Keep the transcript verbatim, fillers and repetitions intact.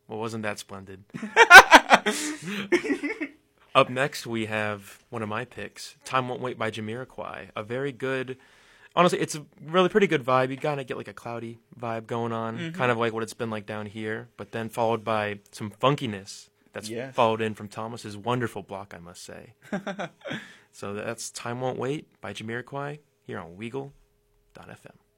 Well, wasn't that splendid? Up next, we have one of my picks, Time Won't Wait by Jamiroquai. A very good, honestly, it's a really pretty good vibe. You kind of get like a cloudy vibe going on, mm-hmm. kind of like what it's been like down here, but then followed by some funkiness that's yes. followed in from Thomas's wonderful block, I must say. So that's Time Won't Wait by Jamiroquai here on Weagle dot f m.